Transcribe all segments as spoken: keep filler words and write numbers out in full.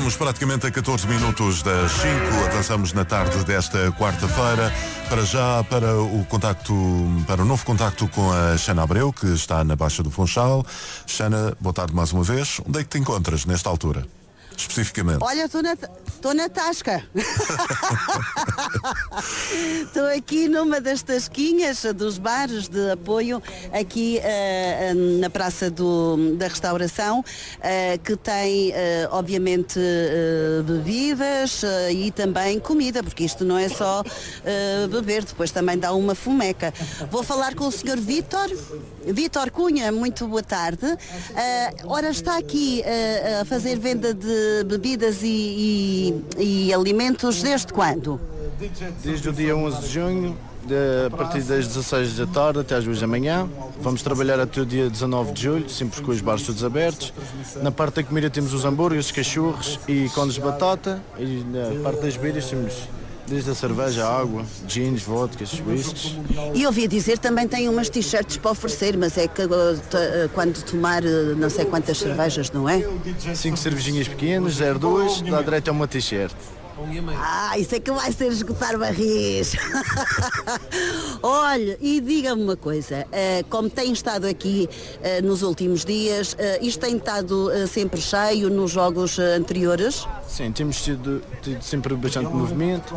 Estamos praticamente a catorze minutos das cinco, avançamos na tarde desta quarta-feira, para já para o contacto, para o novo contacto com a Xana Abreu, que está na Baixa do Funchal. Xana, boa tarde mais uma vez. Onde é que te encontras nesta altura, especificamente? Olha, estou na, estou na tasca. Estou aqui numa das tasquinhas dos bares de apoio, aqui uh, na Praça do, da Restauração, uh, que tem, uh, obviamente, uh, bebidas uh, e também comida, porque isto não é só uh, beber, depois também dá uma fomeca. Vou falar com o senhor Vítor. Vítor Cunha, muito boa tarde. Uh, ora, está aqui uh, a fazer venda de bebidas e, e, e alimentos desde quando? Desde o dia onze de junho, de, a partir das dezasseis da tarde até às duas da manhã. Vamos trabalhar até o dia dezanove de julho, sempre com os bares todos abertos. Na parte da comida temos os hambúrgueres, os cachorros e cones de batata. E na parte das bebidas temos desde a cerveja, a água, gins, vodkas, whiskies. E ouvi dizer também tem umas t-shirts para oferecer, mas é que quando tomar não sei quantas cervejas, não é? Cinco cervejinhas pequenas, zero dois, dá direito a uma t-shirt. Ah, isso é que vai ser esgotar barris. Olha, e diga-me uma coisa, uh, como tem estado aqui uh, nos últimos dias, uh, isto tem estado uh, sempre cheio nos jogos uh, anteriores? Sim, temos tido, tido sempre bastante movimento.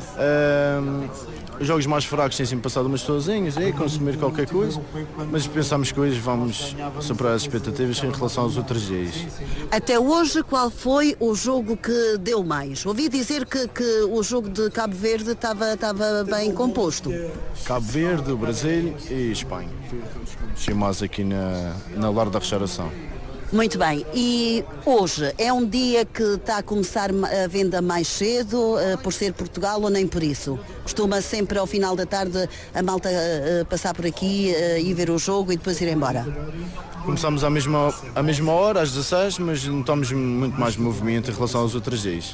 Uh, os jogos mais fracos têm sempre passado umas sozinhos, é consumir qualquer coisa, mas pensamos que hoje vamos superar as expectativas em relação aos outros dias. Até hoje, qual foi o jogo que deu mais? Ouvi dizer que, que o jogo de Cabo Verde estava, estava bem composto. Cabo Verde, Brasil e Espanha. Chamados aqui na, na Lar da Restauração. Muito bem, e hoje é um dia que está a começar a venda mais cedo, uh, por ser Portugal ou nem por isso? Costuma sempre ao final da tarde a malta uh, passar por aqui uh, e ver o jogo e depois ir embora? Começamos à mesma, à mesma hora, às dezasseis, mas notamos muito mais movimento em relação aos outros dias.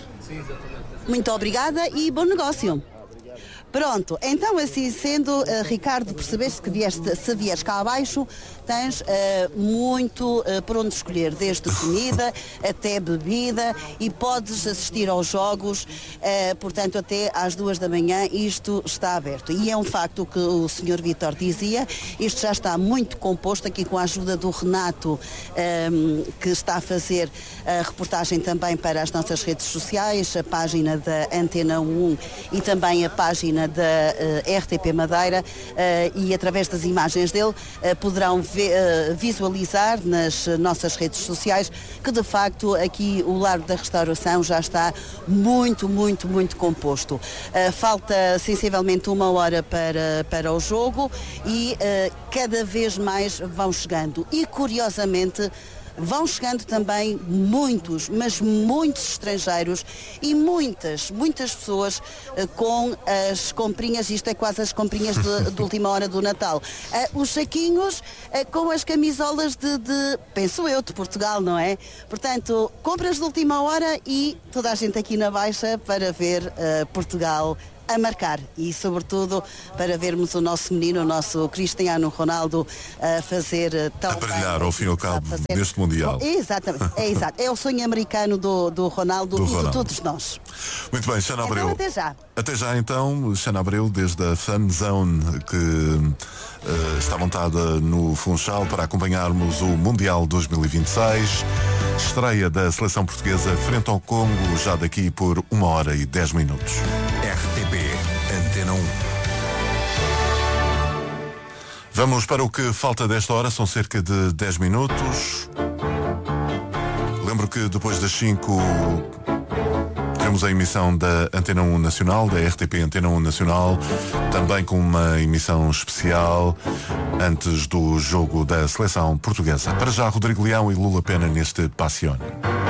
Muito obrigada e bom negócio. Pronto, então assim sendo, uh, Ricardo, percebeste que vieste, se vieres cá abaixo, tens uh, muito uh, por onde escolher, desde comida até bebida, e podes assistir aos jogos, uh, portanto até às duas da manhã isto está aberto. E é um facto que o senhor Vítor dizia, isto já está muito composto aqui com a ajuda do Renato, um, que está a fazer a reportagem também para as nossas redes sociais, a página da Antena um e também a página da uh, R T P Madeira, uh, e através das imagens dele uh, poderão ver, uh, visualizar nas nossas redes sociais que de facto aqui o Lar da Restauração já está muito, muito, muito composto. Uh, falta sensivelmente uma hora para, para o jogo e uh, cada vez mais vão chegando. E curiosamente vão chegando também muitos, mas muitos estrangeiros e muitas, muitas pessoas uh, com as comprinhas, isto é quase as comprinhas de, de última hora do Natal. Uh, os saquinhos uh, com as camisolas de, de, penso eu, de Portugal, não é? Portanto, compras de última hora e toda a gente aqui na Baixa para ver uh, Portugal a marcar e sobretudo para vermos o nosso menino, o nosso Cristiano Ronaldo a fazer tão a brilhar ao fim e ao cabo deste Mundial. Exatamente, é exato, é o sonho americano do, do Ronaldo do e Ronaldo. de todos nós. Muito bem, Xana Abreu. Então, até já. Até já então, Xana Abreu, desde a Fan Zone que uh, está montada no Funchal para acompanharmos o Mundial dois mil e vinte e seis. Estreia da seleção portuguesa frente ao Congo já daqui por uma hora e dez minutos. R T P Antena um. Vamos para o que falta desta hora, são cerca de dez minutos. Lembro que depois das cinco temos a emissão da Antena um Nacional, da R T P Antena um Nacional, também com uma emissão especial antes do jogo da seleção portuguesa. Para já, Rodrigo Leão e Lula Pena neste Passione.